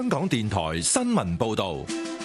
香港電台新聞報道。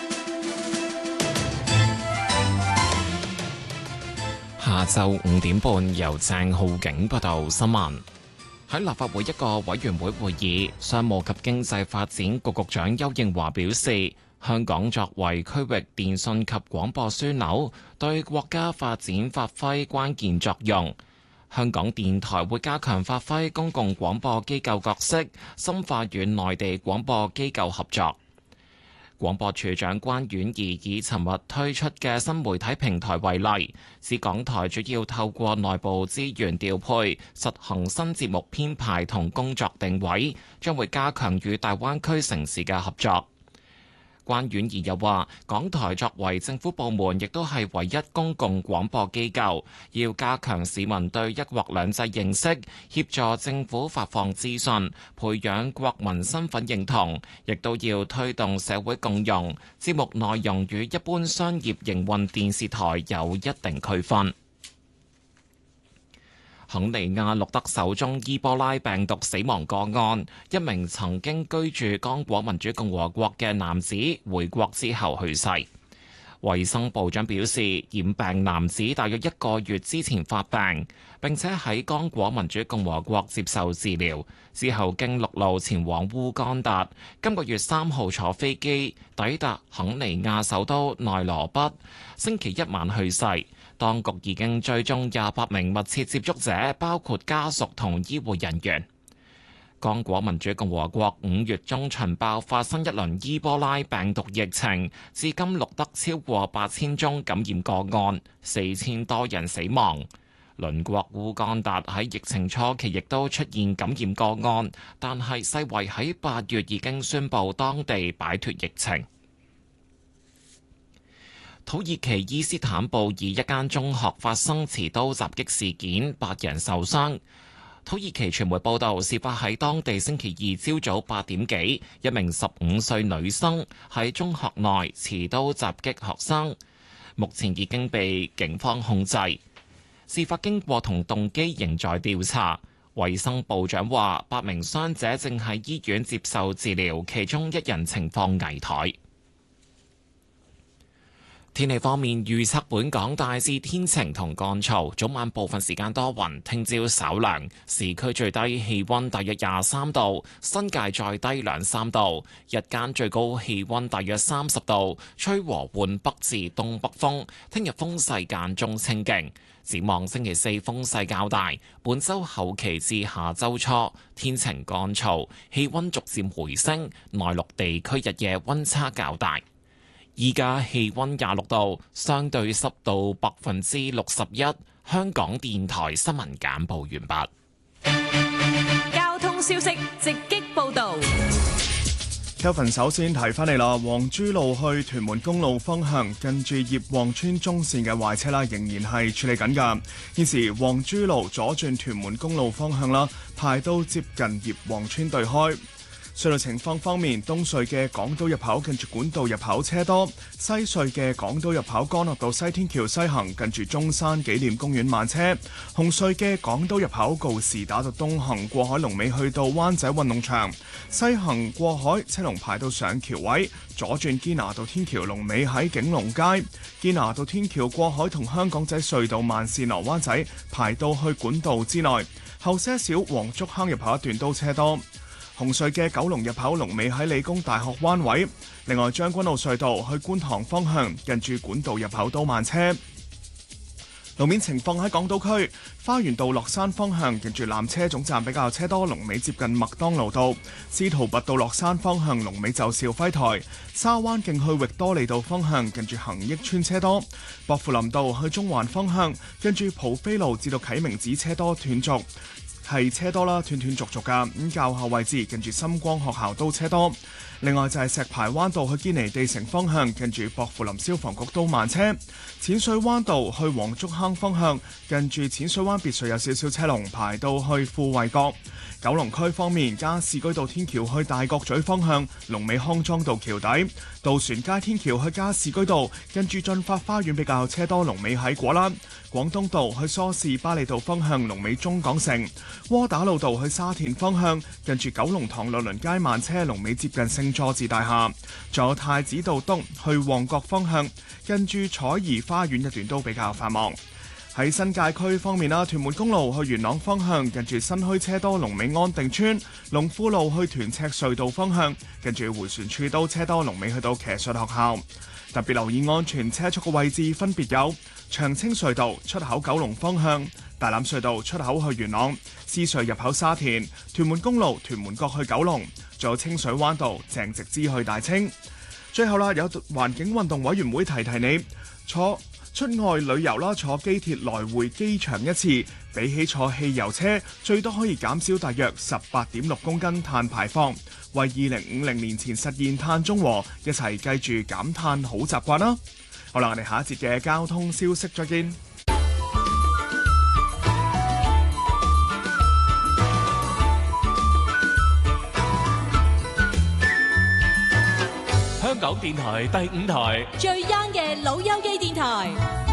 下晝5點半，由鄭浩景報道新聞。喺立法會一個委員會會議，商務及經濟發展局局長丘應樺表示，香港作為區域電訊及廣播樞紐，對國家發展發揮關鍵作用。香港電台會加強發揮公共廣播機構角色，深化與內地廣播機構合作。廣播處長關婉儀以尋日推出嘅新媒體平台為例，指港台主要透過內部資源調配，實行新節目編排同工作定位，將會加強與大灣區城市嘅合作。關婉儀又話，港台作為政府部門，亦都係唯一公共廣播機構，要加強市民對一國兩制認識，協助政府發放資訊，培養國民身份認同，亦都要推動社會共融。節目內容與一般商業營運電視台有一定區分。肯尼亞錄得首宗伊波拉病毒死亡個案，一名曾經居住剛果民主共和國嘅男子回國之後去世。衛生部長表示，染病男子大約1個月之前發病，並且喺剛果民主共和國接受治療，之後經陸路前往烏干達，今個月3號坐飛機抵達肯尼亞首都內羅畢，星期一晚去世。當局已經追蹤28名密切接觸者，包括家屬同醫護人員。剛果民主共和國5月中旬爆發新一輪伊波拉病毒疫情，至今錄得超過8000宗感染個案，4000多人死亡。鄰國烏干達喺疫情初期亦都出現感染個案，但係世衛喺8月已經宣布當地擺脫疫情。土耳其伊斯坦布爾一間中學發生持刀襲擊事件，8人受傷。土耳其傳媒報道，事發喺當地星期二朝早8點幾，一名15歲女生喺中學內持刀襲擊學生，目前已經被警方控制。事發經過同動機仍在調查。衛生部長話，8名傷者正喺醫院接受治療，其中1人情況危殆。天氣方面，預測本港大致天晴同乾燥，早晚部分時間多雲，聽朝稍涼，市區最低氣溫大約23度，新界再低2-3度，日間最高氣溫大約30度，吹和緩北至東北風，聽日風勢間中清勁。展望星期四風勢較大，本週後期至下週初天晴乾燥，氣溫逐漸回升，內陸地區日夜溫差較大。依家氣溫26度，相對濕度61%。香港電台新聞簡報完畢。交通消息直擊報道。 Kevin 首先提翻你啦，黃珠路去屯門公路方向，近住葉旺村中線嘅壞車啦，仍然係處理緊㗎。現時黃珠路左轉屯門公路方向啦，排到接近葉旺村對開。隧道情況方面，東隧嘅港島入口近住管道入口車多，西隧嘅港島入口干諾道西天橋西行近住中山紀念公園慢車，紅隧嘅港島入口告士打道東行過海龍尾去到灣仔運動場，西行過海車龍排到上橋位，左轉堅拿道天橋龍尾喺景隆街，堅拿道天橋過海同香港仔隧道慢線落灣仔排到去管道之內，後些少黃竹坑入口一段都車多。紅隧嘅九龍入口龍尾喺理工大學灣位，另外將軍澳隧道去觀塘方向近住管道入口都慢車。路面情況喺港島區花園道落山方向近住纜車總站比較車多，龍尾接近麥當勞道；司徒拔道落山方向龍尾就兆輝台；沙灣徑去域多利道方向近住恒益邨車多；薄扶林道去中環方向近住蒲飛路至到啟明寺車多斷續。係車多啦，斷斷續續㗎。咁較後位置近住深光學校都車多。另外就係石排灣道去堅尼地城方向，近住薄扶林消防局都慢車。淺水灣道去黃竹坑方向，近住淺水灣別墅有少少車龍排到去富衛閣。九龍區方面，加士居道天橋去大角咀方向，龍尾康莊道橋底；渡船街天橋去加士居道，跟住進發花園比較車多，龍尾喺果欄；廣東道去梳士巴利道方向，龍尾中港城；窩打老道去沙田方向，近住九龍塘律倫街慢車，龍尾接近聖聖佐治大廈，仲有太子道東去旺角方向，近住彩怡花園一段都比較繁忙。喺新界區方面啦，屯門公路去元朗方向，近住新墟車多，龍尾安定村；龍富路去屯赤隧道方向，近住迴旋處都車多，龍尾去到騎術學校。特別留意安全車速嘅位置分別有長青隧道出口九龍方向、大欖隧道出口去元朗、獅隧入口沙田、屯門公路屯門角去九龍，仲有清水灣道鄭直支去大清。最後啦，有環境運動委員會提你出外旅遊啦，坐機鐵來回機場一次，比起坐汽油車，最多可以減少大約18.6公斤碳排放，為2050年前實現碳中和，一齊記住減碳好習慣啦！好啦，我哋下一節嘅交通消息再見。 香港電台第5台最 young 嘅老友記電台。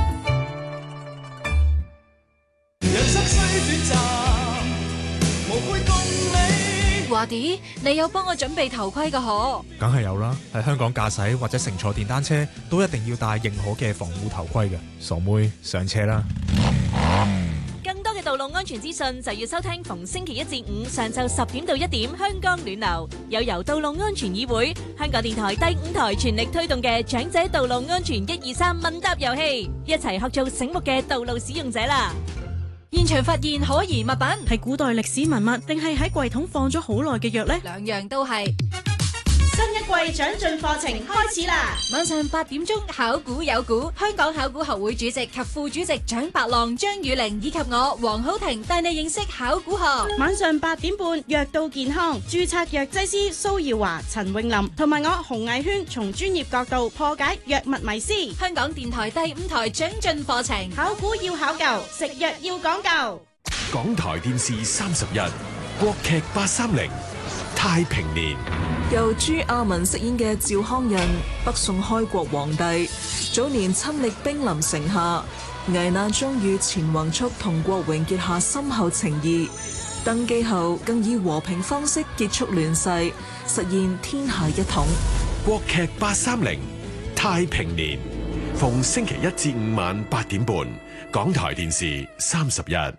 人生雖短暫，無悔共你。 華弟，你有幫我準備頭盔㗎嗬？ 梗係有啦，喺香港駕駛或者乘坐電單車都一定要戴認可嘅防護頭盔嘅。傻妹，上車啦！ 更多嘅道路安全資訊就要收聽逢星期一至五上晝10點到1點香港暖流，有由道路安全議會、香港電台第5台全力推動嘅長者道路安全123問答遊戲，一齊學做醒目嘅道路使用者啦！現場發現可疑物品， 係古代歷史文物定係喺櫃桶放咗好耐嘅藥呢？ 兩樣都係。 新一季長進課程開始啦！ 晚上8點鐘考古有估，香港考古學會主席及副主席蔣白浪、張雨玲以及我黃浩庭帶你認識考古學。 晚上8點半，藥到健康，註冊藥劑師蘇耀華、陳詠琳同埋我洪藝軒，從專業角度破解藥物迷思。 香港電台第5台長進課程， 考古要考究，食藥要講究。 港台電視31國劇830太平年， 由朱亞文飾演嘅趙匡胤，北宋開國皇帝，早年親歷兵臨城下，危難中與錢宏速同郭榮結下深厚情誼，登基後更以和平方式結束亂世，實現天下一統。 國劇830太平年，逢星期一至五晚8點半，港台電視31。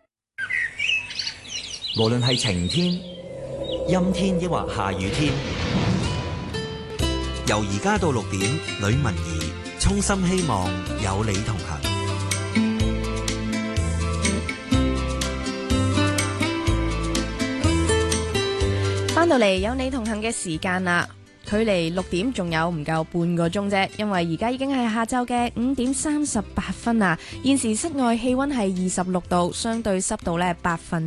無論係晴天、陰天抑或下雨天，由而家到6點，呂文儀衷心希望有你同行。 翻到嚟有你同行嘅時間啦，距離6點仲有唔夠半個鐘啫，因為而家已經係下晝嘅5點38分啦。現時室外氣溫係26度，相對濕度呢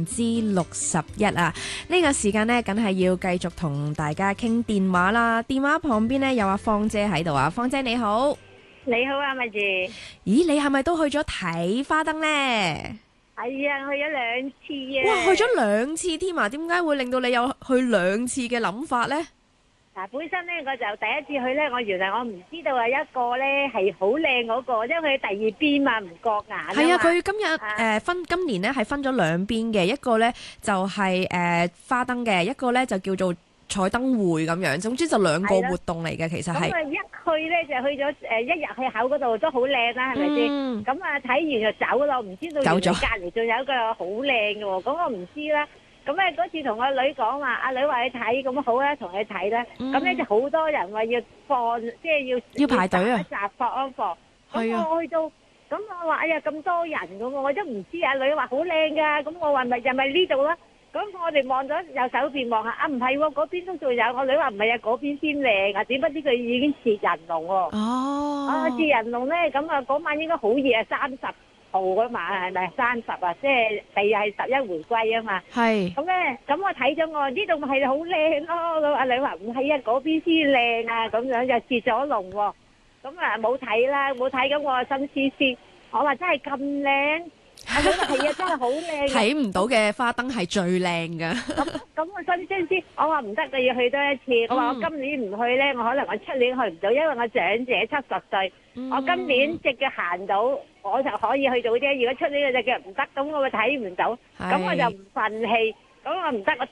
61%啊。呢個時間呢，梗係要繼續同大家傾電話啦。電話旁邊呢，有阿芳姐喺度啊，芳姐你好。 你好啊，咪住。 咦，你係咪都去咗睇花燈呢？ 係啊，去咗2次啊。 哇，去咗2次添啊？點解會令到你有去2次嘅諗法呢？ 嗱，本身咧我就第一次去咧，原來我唔知道一個咧係好靚嗰個，因為佢第二邊嘛，唔覺眼啊嘛。 係啊，佢今年咧係分咗2邊嘅，一個咧就係花燈嘅，一個咧就叫做彩燈會咁樣。總之就2個活動嚟嘅，其實係。咁啊， 一去咧就去咗一日去口嗰度都好靚啦，係咪先？咁啊睇完就走咯，唔知道原來隔離仲有一個好靚嘅喎，咁我唔知啦。咁咧嗰次同我女講話，阿女話去睇，咁好啦，同佢睇啦。咁咧就好多人話要放，即係要排隊啊， 集放安放。咁我去到，咁我話哎呀咁多人咁喎，我都唔知。阿女話好靚㗎，咁我話咪就咪呢度啦。咁我哋望咗右手邊望下，啊唔係喎，嗰邊都仲有。我女話唔係啊，嗰邊先靚啊，點不知佢已經切人龍喎。哦。切人龍咧，咁啊嗰晚應該好熱啊，30號嗰晚係咪30啊？即係第二係11回歸啊嘛。係。咁咧，咁我睇咗我呢度咪係好靚咯。咁阿女話唔係啊，嗰邊先靚啊，咁樣就切咗龍喎。咁啊冇睇啦，冇睇，咁我心思思，我話真係咁靚。阿女話係啊，真係好靚。睇唔到嘅花燈係最靚噶。咁我心思思，我話唔得嘅，要去多一次。我話我今年唔去咧，我可能我出年去唔到，因為我長者70歲。我今年隻腳行到，我就可以去到啫。如果出年隻腳唔得，咁我咪睇唔到。咁我就唔忿氣。咁我唔得，我